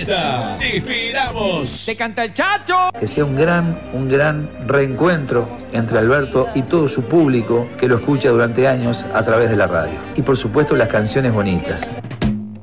fiesta. ¡Te esperamos! ¡Te canta el Chacho! Que sea un gran reencuentro entre Alberto y todo su público que lo escucha durante años a través de la radio. Y por supuesto las canciones bonitas.